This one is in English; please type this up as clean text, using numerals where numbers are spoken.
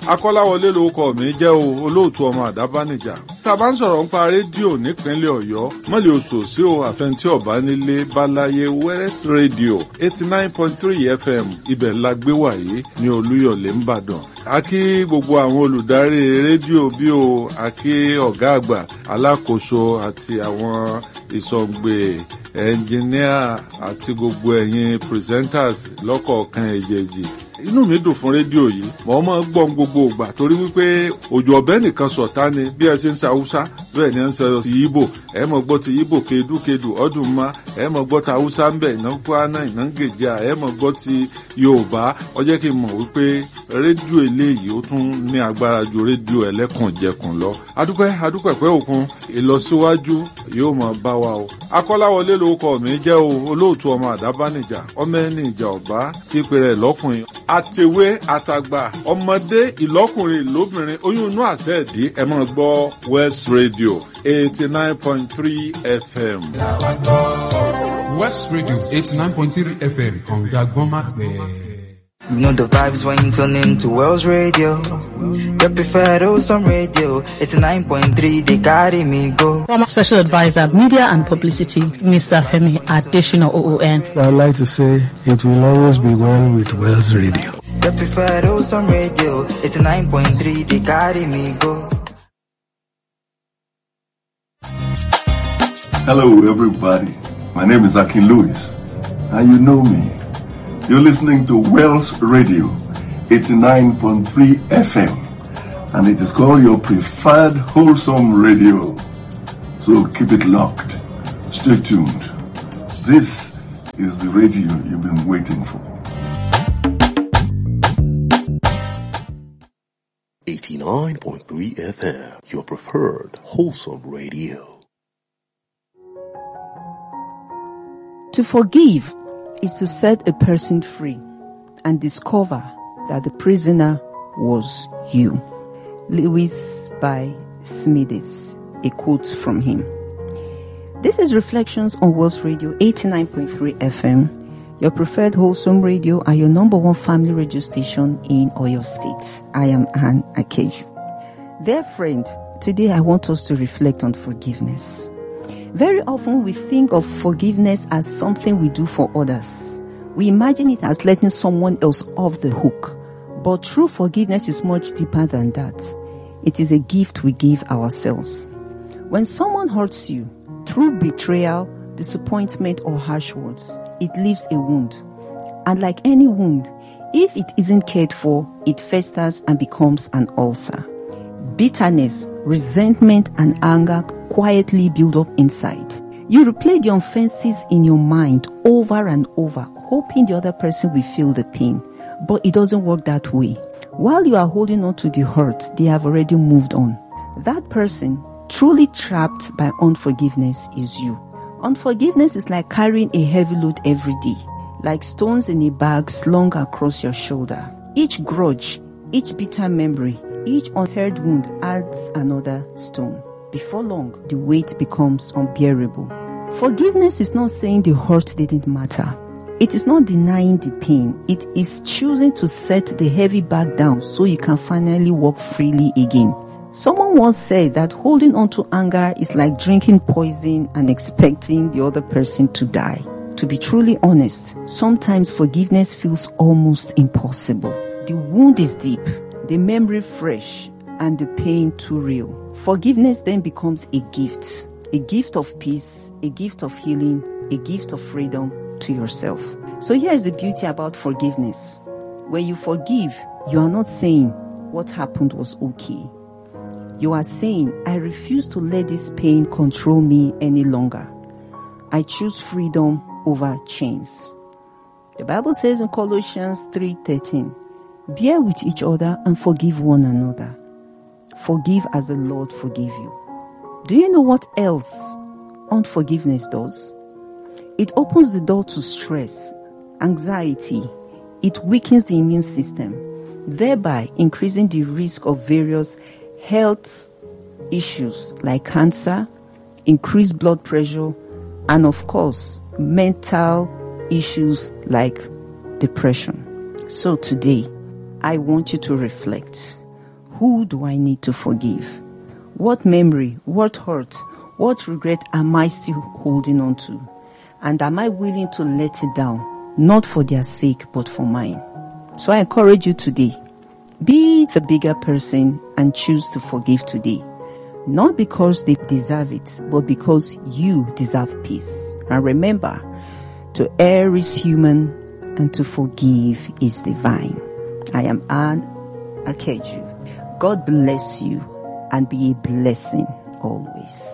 Akọ́láwọlé lórúkọ mi jẹ́ o, olóòtú ọmọ àdábánijà. Tá a bá ń sọ̀rọ̀ nípa rédíò nípínlẹ̀ Ọ̀yọ́, mọ́lẹ̀ oṣù sí o àfẹntí ọ̀bá nílé Báláyé West Radio 89.3 FM ibẹ̀ la gbé wàyé ní Olúyọ̀lé ńbàdàn. A kí gbogbo àwọn olùdarí rédíò bí o, a kí ọ̀gá àgbà alákòóso àti àwọn ìsọ̀ǹgbè ẹnjìníà àti gbogbo ẹ̀yin presenters lọ́kọ̀ọ̀kan èjèèjì. Inú mi dùn fún rédíò yìí, mọ̀ ọ́ máa ń gbọ́n gbogbo ìgbà torí wípé òjò ọ̀bẹ nìkan sọ̀tá ni bí ẹ ṣe ń sa Haúsá bẹ́ẹ̀ ni ẹ ń sọ ti Ìgbò, ẹ mọ̀ gbọ́ ti Ìgbò kedukedu ọdún ma, ẹ mọ̀ gbọ́ ti Haúsá ń bẹ̀ iná Kwana iná Gèjà, ẹ mọ̀ gbọ́ ti Yorùbá. Ó jẹ́ kí n mọ̀ wípé rédíò eléyìí ó tún ní agbára ju rédíò ẹlẹ́kùnjẹkùn lọ. Adúpẹ́ pẹ́ òkun, ìlọsíwájú yóò máa bá wa o. Akọ́láwọlé lórúkọ mi jẹ́ o, olóòtú ọmọ àdábánijà, ọmọ ẹni ìjà ọ̀bá tí pèrè lọ́kùnrin àtèwé àtàgbà ọmọdé ìlọ́kùnrin lóbìnrin oyún inú àṣẹ ìdí ẹ máa gbọ́ West Radio 89.3 FM. West Radio 89.3 FM kọ̀ǹga gbọ́nmágbẹ́. You know the vibes when you tune into Wells Radio. Your preferred Awesome Radio 89.3, they carry me go. Former Special Advisor, Media and Publicity, Mr. Femi Adesina OON. I'd like to say it will always be well with Wells Radio. Your preferred Awesome Radio 89.3, they carry me go. Hello everybody, my name is Akin Lewis, and you know me. You're listening to Wells Radio 89.3 FM, and it is called your preferred wholesome radio. So keep it locked. Stay tuned. This is the radio you've been waiting for. 89.3 FM, your preferred wholesome radio. To forgive is to set a person free and discover that the prisoner was you. Lewis by Smides, a quote from him. This is Reflections on Wells Radio 89.3 FM, your preferred wholesome radio and your number one family radio station in Oyo State. I am Anne Akeju. Dear friend, today I want us to reflect on forgiveness. Very often we think of forgiveness as something we do for others. We imagine it as letting someone else off the hook. But true forgiveness is much deeper than that. It is a gift we give ourselves. When someone hurts you, through betrayal, disappointment, or harsh words, it leaves a wound. And like any wound, if it isn't cared for, it festers and becomes an ulcer. Bitterness, resentment, and anger quietly build up inside. You replay the offenses in your mind over and over, hoping the other person will feel the pain. But it doesn't work that way. While you are holding on to the hurt, they have already moved on. That person, truly trapped by unforgiveness, is you. Unforgiveness is like carrying a heavy load every day, like stones in a bag slung across your shoulder. Each grudge, each bitter memory, each unheard wound adds another stone. Before long, the weight becomes unbearable. Forgiveness is not saying the hurt didn't matter. It is not denying the pain. It is choosing to set the heavy bag down so you can finally walk freely again. Someone once said that holding on to anger is like drinking poison and expecting the other person to die. To be truly honest, sometimes forgiveness feels almost impossible. The wound is deep, the memory fresh, and the pain too real. Forgiveness then becomes a gift of peace, a gift of healing, a gift of freedom to yourself. So here is the beauty about forgiveness. When you forgive, you are not saying what happened was okay. You are saying, I refuse to let this pain control me any longer. I choose freedom over chains. The Bible says in Colossians 3:13, bear with each other and forgive one another. Forgive as the Lord forgave you. Do you know what else unforgiveness does? It opens the door to stress, anxiety. It weakens the immune system, thereby increasing the risk of various health issues like cancer, increased blood pressure, and of course, mental issues like depression. So today, I want you to reflect. Who do I need to forgive? What memory, what hurt, what regret am I still holding on to? And am I willing to let it down, not for their sake, but for mine? So I encourage you today, be the bigger person and choose to forgive today. Not because they deserve it, but because you deserve peace. And remember, to err is human and to forgive is divine. I am Anne Akeju. God bless you and be a blessing always.